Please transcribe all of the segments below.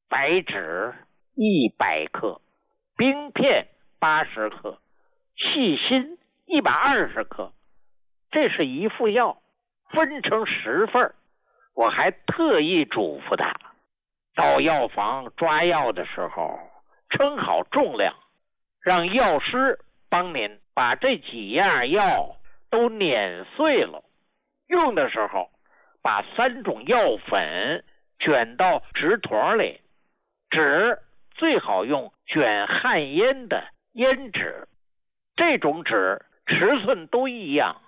白纸100克，冰片80克，细心120克。这是一副药，分成10份。我还特意嘱咐他，到药房抓药的时候称好重量，让药师帮您把这几样药都碾碎了。用的时候把3种药粉卷到纸筒里，纸最好用卷旱烟的烟纸，这种纸尺寸都一样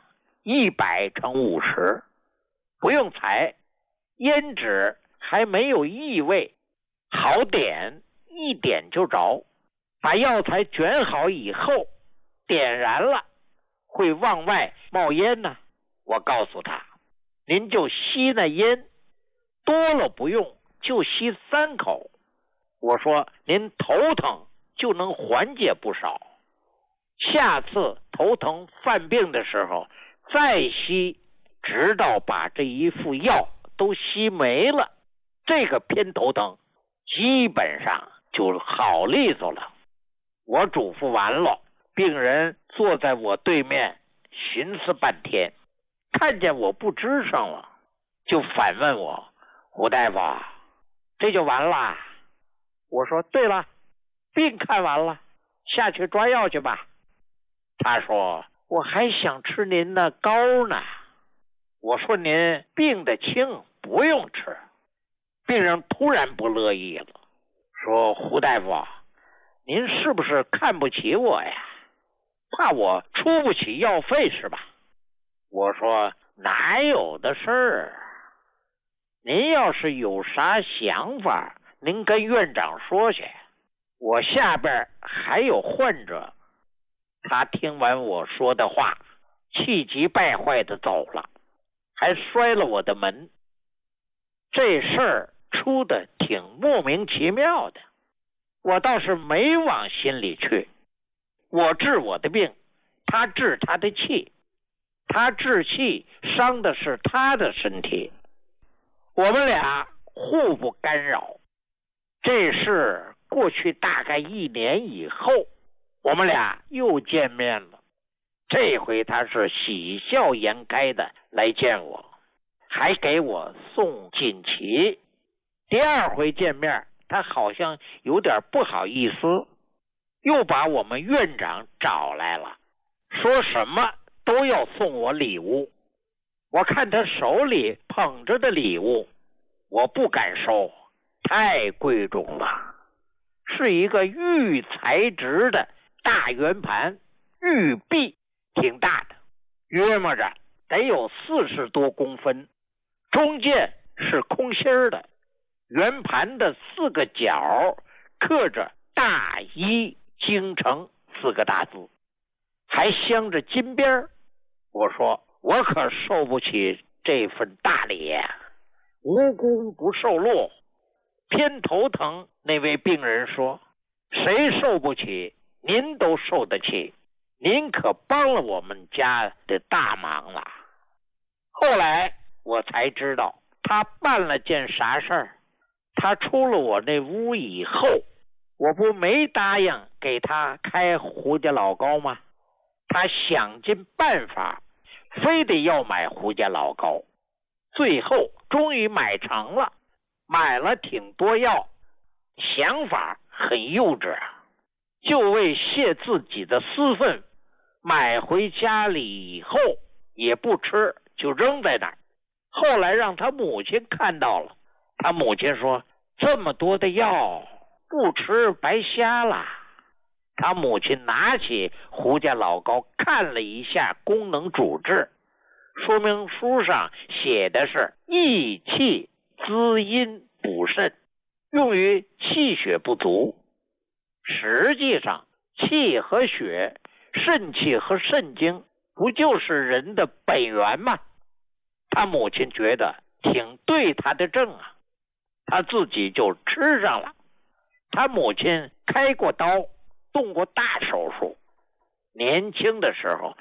，100×50，不用裁，烟纸还没有异味，好点，一点就着。把药材卷好以后，点燃了会往外冒烟呢。我告诉他，您就吸那烟，多了不用，就吸3口。我说您头疼就能缓解不少，下次头疼犯病的时候再吸，直到把这一副药都吸没了，这个偏头疼基本上就好利索了。我嘱咐完了，病人坐在我对面寻思半天，看见我不吱声了，就反问我，胡大夫，这就完了？我说对了，病看完了，下去抓药去吧。他说我还想吃您的膏呢。我说您病得轻，不用吃。病人突然不乐意了，说胡大夫，您是不是看不起我呀？怕我出不起药费是吧？我说哪有的事儿，您要是有啥想法，您跟院长说去，我下边还有患者。他听完我说的话，气急败坏的走了，还摔了我的门。这事儿出的挺莫名其妙的，我倒是没往心里去。我治我的病，他治他的气，他治气伤的是他的身体，我们俩互不干扰。这事过去大概1年以后，我们俩又见面了。这回他是喜笑颜开的来见我，还给我送锦旗。第2回见面，他好像有点不好意思，又把我们院长找来了，说什么都要送我礼物。我看他手里捧着的礼物，我不敢收，太贵重了，是一个玉材质的大圆盘，玉璧，挺大的，约摸着得有40多公分，中间是空心的，圆盘的4个角刻着大医京城4个大字，还镶着金边。我说我可受不起这份大礼呀，无功不受禄。偏头疼那位病人说，谁受不起，您都受得起，您可帮了我们家的大忙了。后来我才知道他办了件啥事儿。他出了我那屋以后，我不没答应给他开胡家老膏吗？他想尽办法，非得要买胡家老膏，最后终于买成了，买了挺多药，想法很幼稚啊，就为泄自己的私愤，买回家里以后也不吃，就扔在那儿。后来让他母亲看到了，他母亲说，这么多的药不吃白瞎了。他母亲拿起胡家老膏看了一下功能主治，说明书上写的是益气滋阴补肾，用于气血不足。实际上气和血，肾气和肾精不就是人的本源吗？他母亲觉得挺对他的症啊，他自己就吃上了。他母亲开过刀，动过大手术，年轻的时候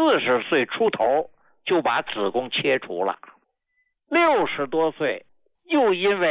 40岁出头就把子宫切除了，60多岁又因为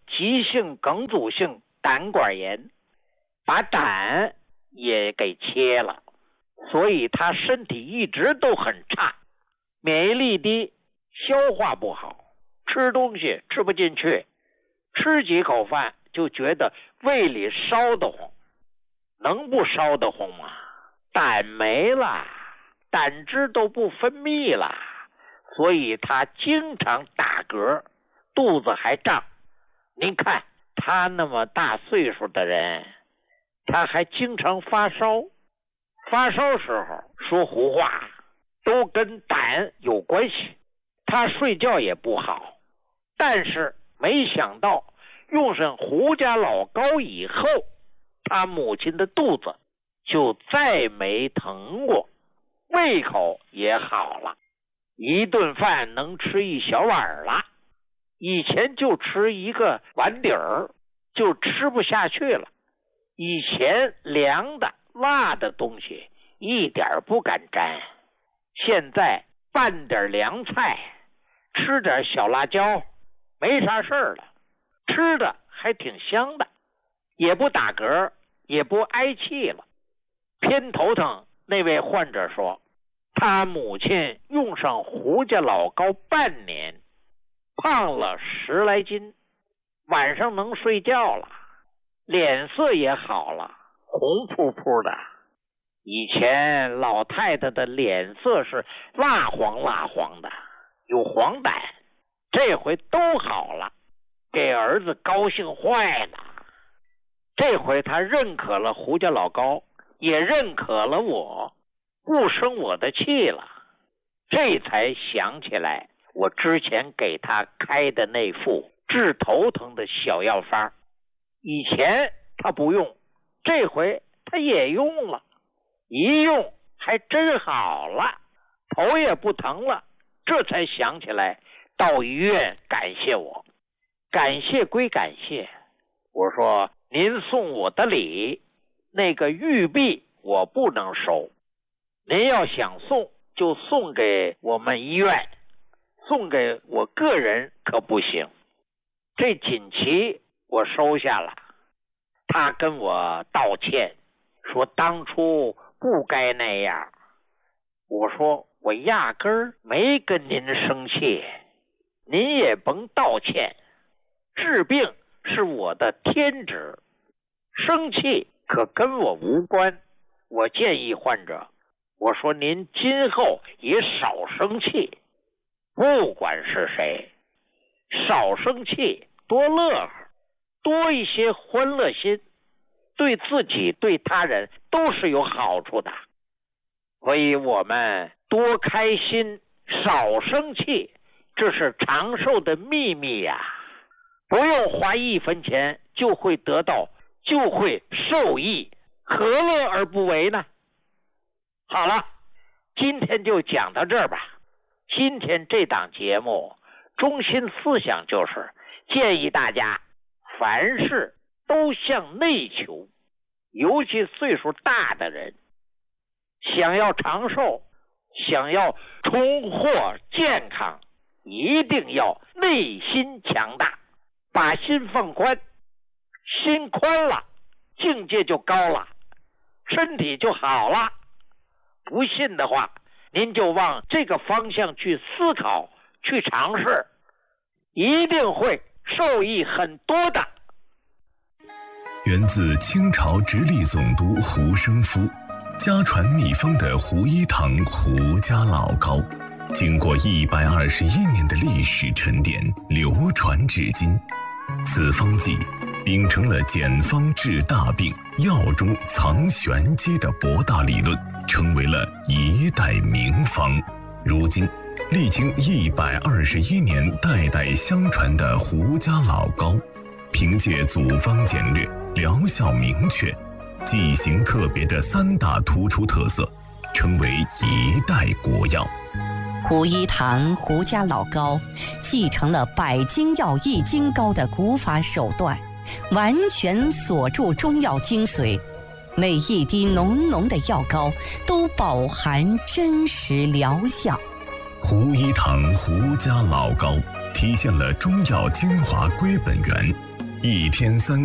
急性梗阻性胆管炎，把胆也给切了，所以他身体一直都很差，免疫力低，消化不好，吃东西吃不进去，吃几口饭就觉得胃里烧得慌，能不烧得慌吗？胆没了，胆汁都不分泌了，所以他经常打嗝，肚子还胀。您看他那么大岁数的人，他还经常发烧，发烧时候说胡话，都跟胆有关系。他睡觉也不好，但是没想到用上胡家老膏以后，他母亲的肚子就再没疼过，胃口也好了，一顿饭能吃一小碗了，以前就吃一个碗底儿就吃不下去了，以前凉的辣的东西一点不敢沾，现在拌点凉菜，吃点小辣椒，没啥事儿了，吃的还挺香的，也不打嗝，也不嗳气了。偏头疼那位患者说，他母亲用上胡家老膏半年，胖了10来斤，晚上能睡觉了，脸色也好了，红扑扑的。以前老太太的脸色是蜡黄蜡黄的，有黄疸，这回都好了，给儿子高兴坏了。这回他认可了胡家老膏，也认可了我，不生我的气了，这才想起来我之前给他开的那副治头疼的小药方，以前他不用，这回他也用了，一用还真好了，头也不疼了，这才想起来到医院感谢我。感谢归感谢，我说您送我的礼，那个玉璧我不能收，您要想送就送给我们医院，送给我个人可不行。这锦旗我收下了，他跟我道歉，说当初不该那样。我说我压根儿没跟您生气，您也甭道歉，治病是我的天职，生气可跟我无关。我建议患者，我说您今后也少生气，不管是谁，少生气，多乐呵，多一些欢乐心，对自己对他人都是有好处的。所以我们多开心，少生气，这是长寿的秘密呀！不用花1分钱就会得到，就会受益，何乐而不为呢？好了，今天就讲到这儿吧。今天这档节目中心思想就是建议大家凡事都向内求，尤其岁数大的人，想要长寿，想要重获健康，一定要内心强大，把心放宽，心宽了，境界就高了，身体就好了。不信的话，您就往这个方向去思考，去尝试，一定会受益很多的。 源自清朝直隶总督胡生夫，家传秘方的胡一堂胡家老膏，经过121年的历史沉淀，流传至今。此方剂秉承了简方治大病、药中藏玄机的博大理论，成为了一代名方。如今历经121年代代相传的胡家老膏，凭借组方简略、疗效明确、剂型特别的3大突出特色，成为一代国药。 胡一堂胡家老膏继承了百金药易筋膏的古法手段，完全锁住中药精髓，每一滴浓浓的药膏都饱含真实疗效。 胡一堂胡家老膏体现了中药精华归本源， 一天3